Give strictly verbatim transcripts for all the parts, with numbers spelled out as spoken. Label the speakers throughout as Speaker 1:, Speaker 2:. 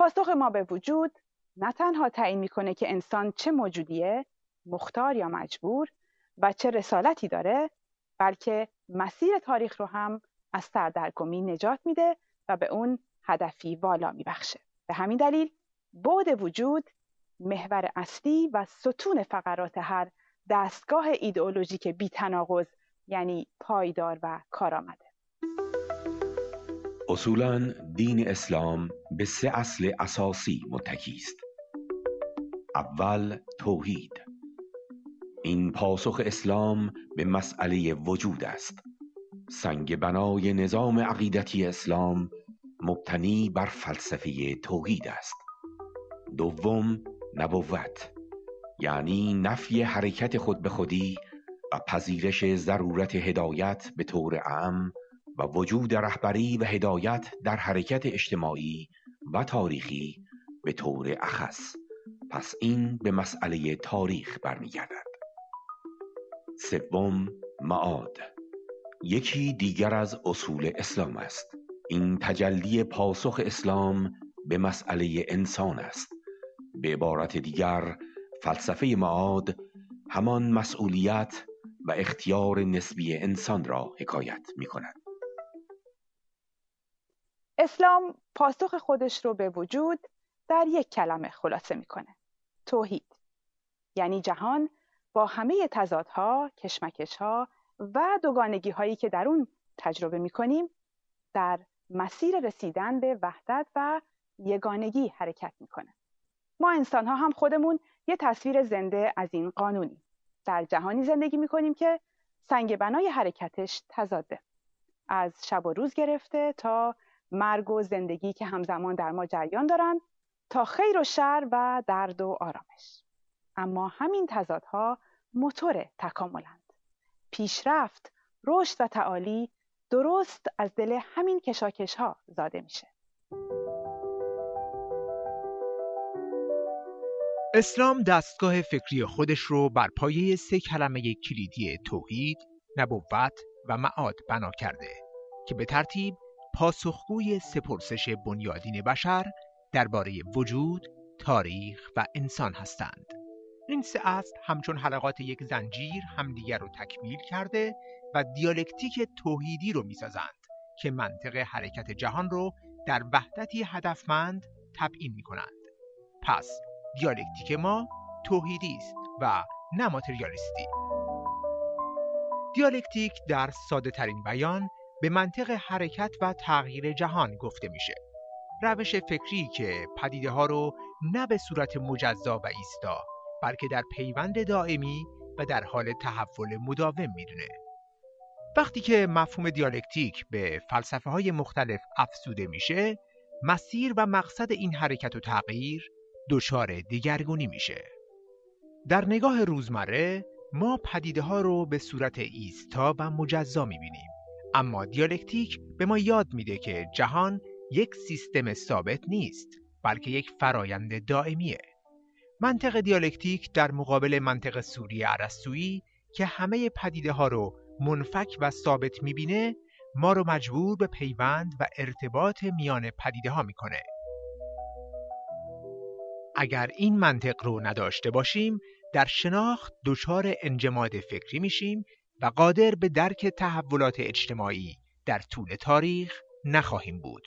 Speaker 1: پاسخ ما به وجود نه تنها تعیین میکنه که انسان چه موجودیه، مختار یا مجبور، و چه رسالتی داره، بلکه مسیر تاریخ رو هم از سردرگمی نجات میده و به اون هدفی والا میبخشه. به همین دلیل بعد وجود محور اصلی و ستون فقرات هر دستگاه ایدئولوژیک بی‌تناقض، یعنی پایدار و کارآمده.
Speaker 2: اصولاً دین اسلام به سه اصل اساسی متکی است. اول، توحید. این پاسخ اسلام به مسئله وجود است. سنگ بنای نظام عقیدتی اسلام مبتنی بر فلسفه توحید است. دوم، نبوت، یعنی نفی حرکت خود به خودی و پذیرش ضرورت هدایت به طور عام و وجود رهبری و هدایت در حرکت اجتماعی و تاریخی به طور اخص. پس این به مسئله تاریخ برمیگردد. سوم، معاد، یکی دیگر از اصول اسلام است. این تجلی پاسخ اسلام به مسئله انسان است. به عبارت دیگر، فلسفه معاد همان مسئولیت و اختیار نسبی انسان را حکایت می کند.
Speaker 1: اسلام پاسخ خودش رو به وجود در یک کلمه خلاصه میکنه: توحید. یعنی جهان با همه تضادها، کشمکشها و دوگانگی هایی که در اون تجربه میکنیم در مسیر رسیدن به وحدت و یگانگی حرکت میکنه. ما انسان ها هم خودمون یه تصویر زنده از این قانونی. در جهانی زندگی میکنیم که سنگ بنای حرکتش تضاده. از شب و روز گرفته تا مرگ و زندگی که همزمان در ما جریان دارن، تا خیر و شر و درد و آرامش. اما همین تضادها موتور تکاملند. پیشرفت، رشد و تعالی درست از دل همین کشاکش ها زاده میشه.
Speaker 3: اسلام دستگاه فکری خودش رو بر پایه سه کلمه کلیدی توحید، نبوت و معاد بنا کرده که به ترتیب پاسخگوی سه پرسش بنیادین بشر درباره وجود، تاریخ و انسان هستند. این سه اصل همچون حلقات یک زنجیر همدیگر رو تکمیل کرده و دیالکتیک توحیدی رو میسازند که منطق حرکت جهان رو در وحدتی هدفمند تبیین میکنند. پس دیالکتیک ما توحیدی است و نه ماتریالیستی. دیالکتیک در ساده ترین بیان به منطق حرکت و تغییر جهان گفته میشه. روش فکری که پدیده ها رو نه به صورت مجزا و ایستا، بلکه در پیوند دائمی و در حال تحول مداوم میدونه. وقتی که مفهوم دیالکتیک به فلسفه های مختلف افزوده میشه، مسیر و مقصد این حرکت و تغییر دچار دگرگونی میشه. در نگاه روزمره ما پدیده ها رو به صورت ایستا و مجزا میبینیم، اما دیالکتیک به ما یاد میده که جهان یک سیستم ثابت نیست، بلکه یک فرایند دائمیه. منطق دیالکتیک در مقابل منطق سوری ارسطویی که همه پدیده ها رو منفک و ثابت میبینه، ما رو مجبور به پیوند و ارتباط میان پدیده ها میکنه. اگر این منطق رو نداشته باشیم، در شناخت دچار انجماد فکری میشیم و قادر به درک تحولات اجتماعی در طول تاریخ نخواهیم بود.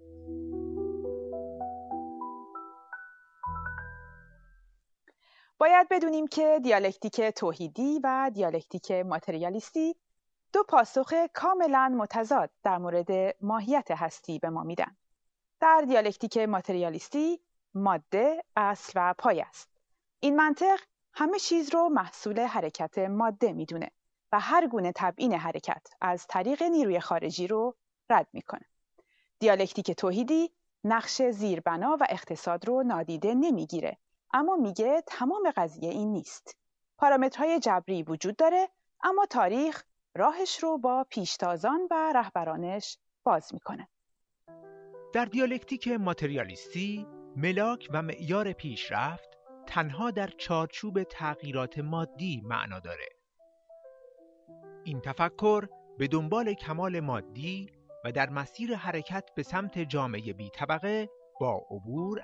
Speaker 1: باید بدونیم که دیالکتیک توحیدی و دیالکتیک ماتریالیستی دو پاسخ کاملا متضاد در مورد ماهیت هستی به ما میدن. در دیالکتیک ماتریالیستی ماده اصل و پای است. این منطق همه چیز رو محصول حرکت ماده میدونه و هر گونه تبیین حرکت از طریق نیروی خارجی رو رد میکنه. دیالکتیک توحیدی نقش زیربنا و اقتصاد رو نادیده نمیگیره، اما میگه تمام قضیه این نیست. پارامترهای جبری وجود داره، اما تاریخ راهش رو با پیشتازان و رهبرانش باز میکنه.
Speaker 3: در دیالکتیک ماتریالیستی ملاک و معیار پیشرفت تنها در چارچوب تغییرات مادی معنا داره. این تفکر به دنبال کمال مادی و در مسیر حرکت به سمت جامعه بی طبقه با عبور